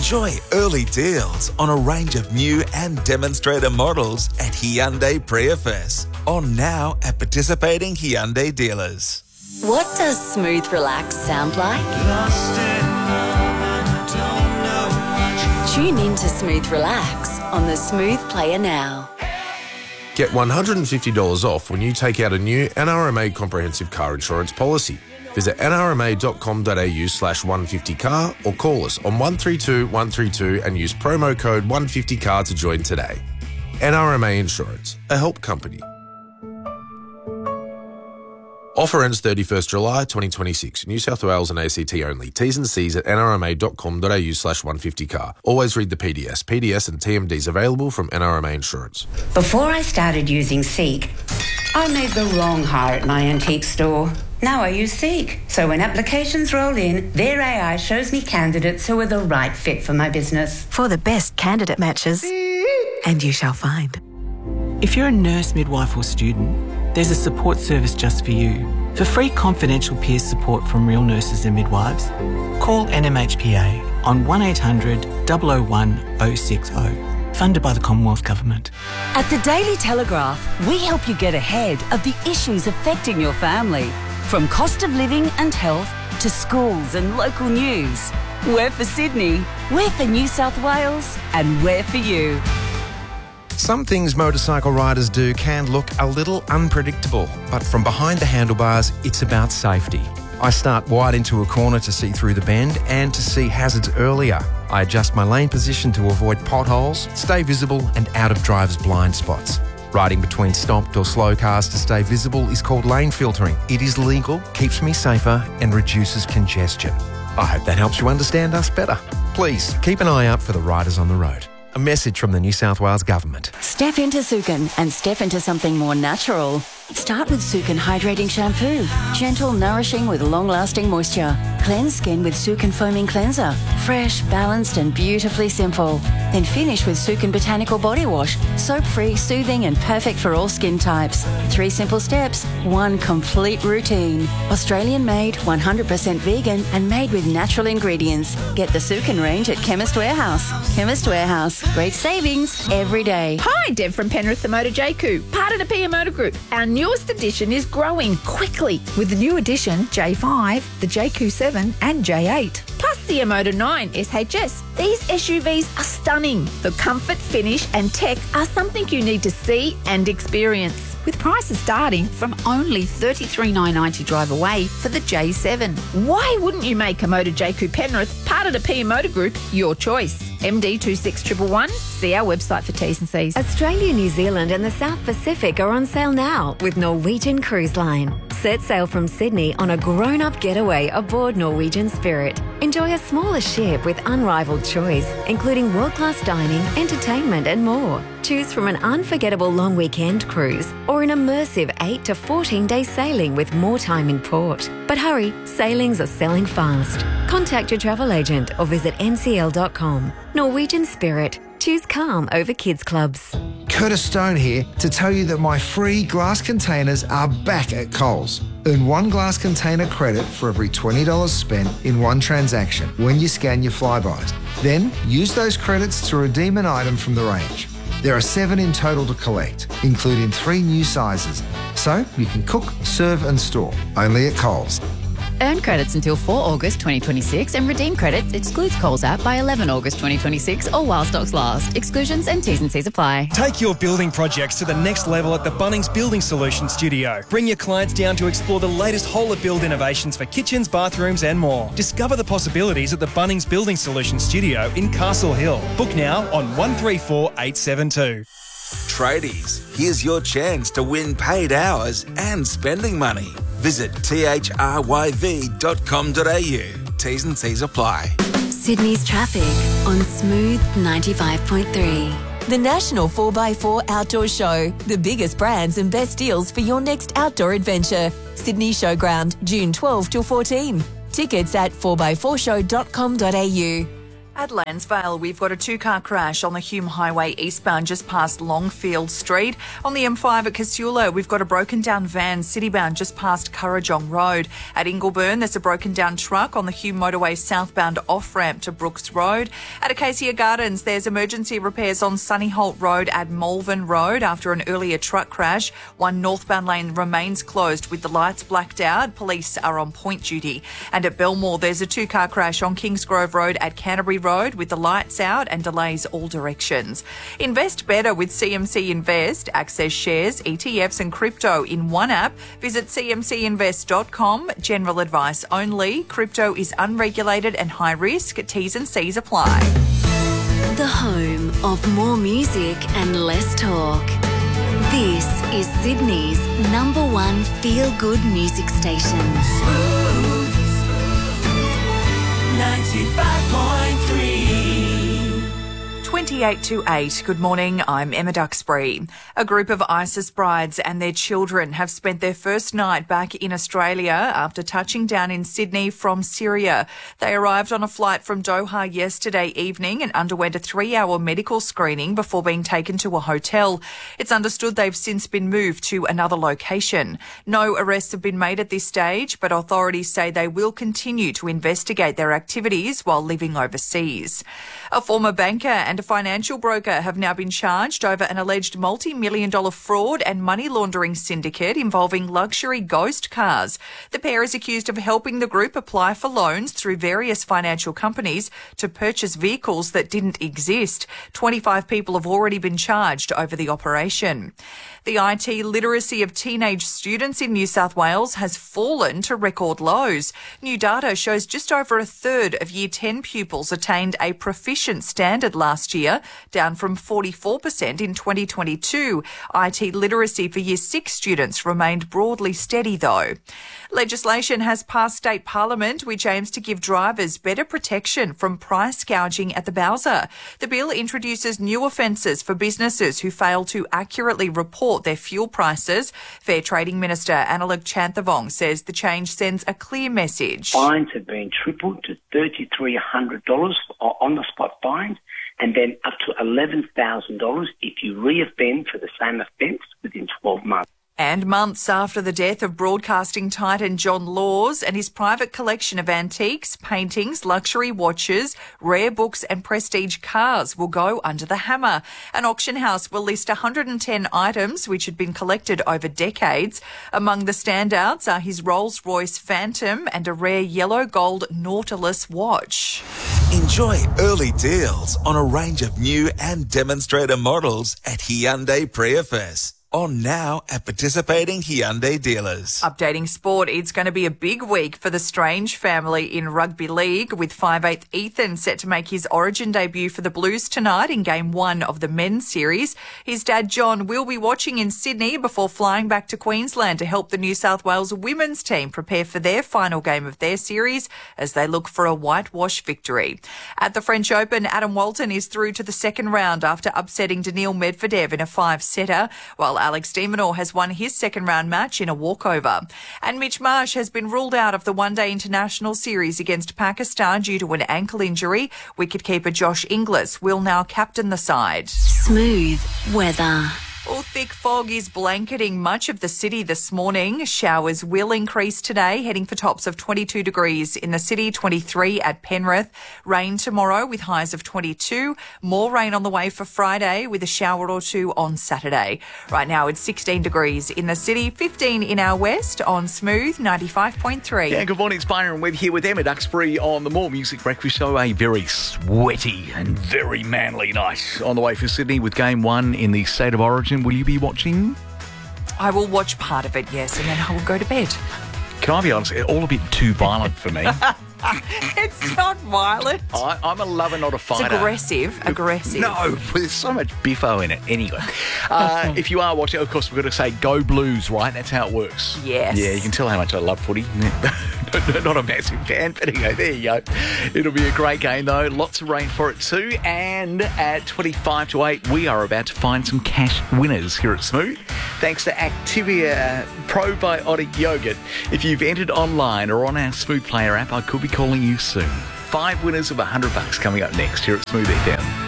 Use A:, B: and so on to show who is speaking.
A: Enjoy early deals on a range of new and demonstrator models at Hyundai Prius. On now at participating Hyundai dealers.
B: What does smooth relax sound like? Tune in to Smooth Relax on the Smooth Player now.
C: Get $150 off when you take out a new NRMA comprehensive car insurance policy. Visit nrma.com.au/150car or call us on 132 132 and use promo code 150car to join today. NRMA Insurance, a help company. Offer ends 31st July 2026. New South Wales and ACT only. T's and C's at nrma.com.au/150car. Always read the PDS. PDS and TMDs available from NRMA Insurance.
D: Before I started using Seek, I made the wrong hire at my antique store. Now I use Seek. So when applications roll in, their AI shows me candidates who are the right fit for my business.
E: For the best candidate matches, and you shall find.
F: If you're a nurse, midwife or student, there's a support service just for you. For free confidential peer support from real nurses and midwives, call NMHPA on 1800 001 060. Funded by the Commonwealth Government.
B: At the Daily Telegraph, we help you get ahead of the issues affecting your family. From cost of living and health to schools and local news. We're for Sydney, we're for New South Wales, and we're for you.
G: Some things motorcycle riders do can look a little unpredictable, but from behind the handlebars, it's about safety. I start wide into a corner to see through the bend and to see hazards earlier. I adjust my lane position to avoid potholes, stay visible and out of drivers' blind spots. Riding between stopped or slow cars to stay visible is called lane filtering. It is legal, keeps me safer and reduces congestion. I hope that helps you understand us better. Please keep an eye out for the riders on the road. A message from the New South Wales Government.
B: Step into Sukin and step into something more natural. Start with Sukin Hydrating Shampoo. Gentle, nourishing with long-lasting moisture. Cleanse skin with Sukin Foaming Cleanser. Fresh, balanced and beautifully simple. Then finish with Sukin Botanical Body Wash. Soap-free, soothing and perfect for all skin types. 3 simple steps, 1 complete routine. Australian-made, 100% vegan and made with natural ingredients. Get the Sukin range at Chemist Warehouse. Chemist Warehouse. Great savings every day.
H: Hi, Deb from Penrith the Motor JQ, part of the Pia Motor Group. Our newest edition is growing quickly with the new edition J5, the JQ7 and J8, plus the Emoto 9 SHS. These SUVs are stunning. The comfort, finish and tech are something you need to see and experience. With prices starting from only $33,990 drive away for the J7. Why wouldn't you make Emoto JQ Penrith, part of the Pia Motor Group, your choice? MD 26111. See our website for T's and C's.
I: Australia, New Zealand and the South Pacific are on sale now with Norwegian Cruise Line. Set sail from Sydney on a grown-up getaway aboard Norwegian Spirit. Enjoy a smaller ship with unrivaled choice, including world-class dining, entertainment and more. Choose from an unforgettable long weekend cruise or an immersive 8 to 14-day sailing with more time in port. But hurry, sailings are selling fast. Contact your travel agent or visit ncl.com. Norwegian Spirit. Choose calm over kids clubs.
J: Curtis Stone here to tell you that my free glass containers are back at Coles. Earn 1 glass container credit for every $20 spent in one transaction when you scan your Flybys. Then use those credits to redeem an item from the range. There are 7 in total to collect, including 3 new sizes. So you can cook, serve and store, only at Coles.
K: Earn credits until 4 August 2026 and redeem credits excludes Coles app by 11 August 2026 or while stocks last. Exclusions and T's and C's apply.
L: Take your building projects to the next level at the Bunnings Building Solutions Studio. Bring your clients down to explore the latest whole-of-build innovations for kitchens, bathrooms and more. Discover the possibilities at the Bunnings Building Solutions Studio in Castle Hill. Book now on 134872.
A: Tradies, here's your chance to win paid hours and spending money. Visit thryv.com.au. T's and C's apply.
I: Sydney's traffic on Smooth 95.3.
M: The National 4x4 Outdoor Show. The biggest brands and best deals for your next outdoor adventure. Sydney Showground, June 12 till 14. Tickets at 4x4show.com.au.
N: At Landsvale, we've got a two-car crash on the Hume Highway eastbound just past Longfield Street. On the M5 at Casula, we've got a broken-down van citybound just past Currajong Road. At Ingleburn, there's a broken-down truck on the Hume Motorway southbound off-ramp to Brooks Road. At Acacia Gardens, there's emergency repairs on Sunnyholt Road at Malvern Road after an earlier truck crash. One northbound lane remains closed with the lights blacked out. Police are on point duty. And at Belmore, there's a two-car crash on Kingsgrove Road at Canterbury Road with the lights out and delays all directions. Invest better with CMC Invest. Access shares, ETFs and crypto in one app. Visit cmcinvest.com. General advice only. Crypto is unregulated and high risk. T's and C's apply.
I: The home of more music and less talk. This is Sydney's #1 feel-good music station.
M: 95.3.
N: 28 to 8. Good morning, I'm Emma Duxbury. A group of ISIS brides and their children have spent their first night back in Australia after touching down in Sydney from Syria. They arrived on a flight from Doha yesterday evening and underwent a 3-hour medical screening before being taken to a hotel. It's understood they've since been moved to another location. No arrests have been made at this stage, but authorities say they will continue to investigate their activities while living overseas. A former banker and a financial broker have now been charged over an alleged multi-million-dollar fraud and money laundering syndicate involving luxury ghost cars. The pair is accused of helping the group apply for loans through various financial companies to purchase vehicles that didn't exist. 25 people have already been charged over the operation. The IT literacy of teenage students in New South Wales has fallen to record lows. New data shows just over a third of Year 10 pupils attained a proficient standard last year, down from 44% in 2022. IT literacy for Year 6 students remained broadly steady though. Legislation has passed state parliament which aims to give drivers better protection from price gouging at the Bowser. The bill introduces new offences for businesses who fail to accurately report their fuel prices. Fair Trading Minister Annalok Chanthavong says the change sends a clear message.
O: Fines have been tripled to $3,300 on the spot fines, and then up to $11,000 if you reoffend for the same offence within 12 months.
N: And months after the death of broadcasting titan John Laws and his private collection of antiques, paintings, luxury watches, rare books and prestige cars will go under the hammer. An auction house will list 110 items which had been collected over decades. Among the standouts are his Rolls-Royce Phantom and a rare yellow gold Nautilus watch.
A: Enjoy early deals on a range of new and demonstrator models at Hyundai Prius. On now at participating Hyundai dealers.
N: Updating sport, it's going to be a big week for the Strange family in rugby league, with 5'8" Ethan set to make his origin debut for the Blues tonight in Game 1 of the men's series. His dad John will be watching in Sydney before flying back to Queensland to help the New South Wales women's team prepare for their final game of their series as they look for a whitewash victory. At the French Open, Adam Walton is through to the second round after upsetting Daniil Medvedev in a 5-setter, while Alex de Minaur has won his second round match in a walkover. And Mitch Marsh has been ruled out of the one-day international series against Pakistan due to an ankle injury. Wicketkeeper Josh Inglis will now captain the side.
I: Smooth weather.
N: Well, thick fog is blanketing much of the city this morning. Showers will increase today, heading for tops of 22 degrees in the city, 23 at Penrith. Rain tomorrow with highs of 22. More rain on the way for Friday with a shower or two on Saturday. Right now it's 16 degrees in the city, 15 in our west on Smooth 95.3.
P: Yeah, good morning. It's Byron Webb here with Emma Duxbury on the More Music Breakfast Show. A very sweaty and very manly night on the way for Sydney with Game 1 in the State of Origin. Will you be watching?
N: I will watch part of it, yes, and then I will go to bed.
P: Can I be honest? It's all a bit too violent for me.
N: It's not violent.
P: I'm a lover, not a fighter.
N: It's aggressive.
P: No, there's so much biffo in it. Anyway, if you are watching, of course, we've got to say go Blues, right? That's how it works.
N: Yes.
P: Yeah, you can tell how much I love footy. Not a massive fan, but anyway, there you go. It'll be a great game, though. Lots of rain for it, too. And at 25 to 8, we are about to find some cash winners here at Smooth. Thanks to Activia Probiotic Yogurt. If you've entered online or on our Smooth Player app, I could be calling you soon. 5 winners of $100 coming up next here at Smooth FM.